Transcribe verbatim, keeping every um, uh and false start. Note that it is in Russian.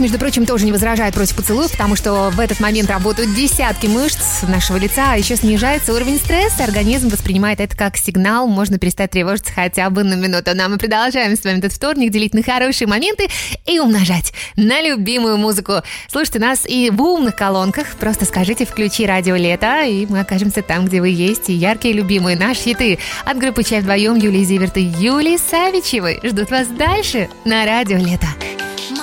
между прочим, тоже не возражает против поцелуев, потому что в этот момент работают десятки мышц нашего лица, а еще снижается уровень стресса, организм воспринимает это как сигнал, можно перестать тревожиться хотя бы на минуту. Ну а мы продолжаем с вами этот вторник делить на хорошие моменты и умножать на любимую музыку. Слушайте нас и в умных колонках, просто скажите «включи радио Лето», и мы окажемся там, где вы есть, и яркие любимые наши хиты от группы «Чай вдвоем» Юлии Зиверт и Юлии Савичевой ждут вас дальше на радио Лето.